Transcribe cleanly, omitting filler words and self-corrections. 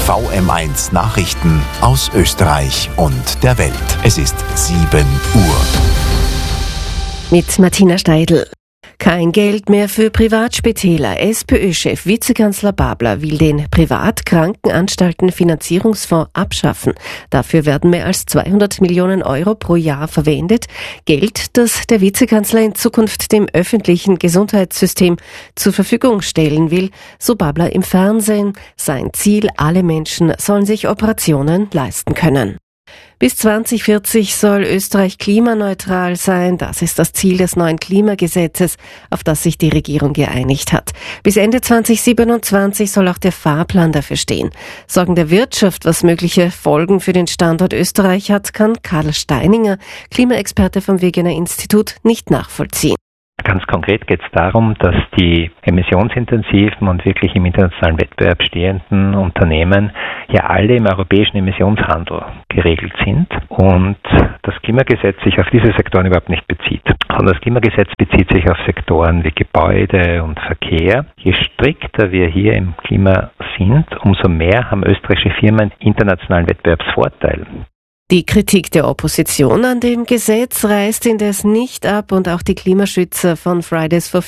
VM1 Nachrichten aus Österreich und der Welt. Es ist 7 Uhr. Mit Martina Steidl. Kein Geld mehr für Privatspitäler. SPÖ-Chef Vizekanzler Babler will den Privatkrankenanstalten-Finanzierungsfonds abschaffen. Dafür werden mehr als 200 Millionen Euro pro Jahr verwendet. Geld, das der Vizekanzler in Zukunft dem öffentlichen Gesundheitssystem zur Verfügung stellen will, so Babler im Fernsehen. Sein Ziel, alle Menschen sollen sich Operationen leisten können. Bis 2040 soll Österreich klimaneutral sein. Das ist das Ziel des neuen Klimagesetzes, auf das sich die Regierung geeinigt hat. Bis Ende 2027 soll auch der Fahrplan dafür stehen. Sorgen der Wirtschaft, was mögliche Folgen für den Standort Österreich hat, kann Karl Steininger, Klimaexperte vom Wegener Institut, nicht nachvollziehen. Ganz konkret geht es darum, dass die emissionsintensiven und wirklich im internationalen Wettbewerb stehenden Unternehmen ja alle im europäischen Emissionshandel geregelt sind und das Klimagesetz sich auf diese Sektoren überhaupt nicht bezieht. Und das Klimagesetz bezieht sich auf Sektoren wie Gebäude und Verkehr. Je strikter wir hier im Klima sind, umso mehr haben österreichische Firmen internationalen Wettbewerbsvorteil. Die Kritik der Opposition an dem Gesetz reißt indes nicht ab und auch die Klimaschützer von Fridays for